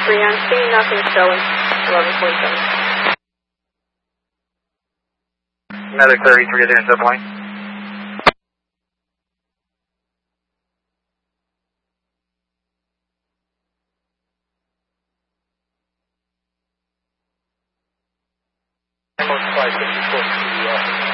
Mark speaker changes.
Speaker 1: 3 on scene, nothing showing. 1147.
Speaker 2: Another 33 at the intercept point.
Speaker 3: Most 554 to the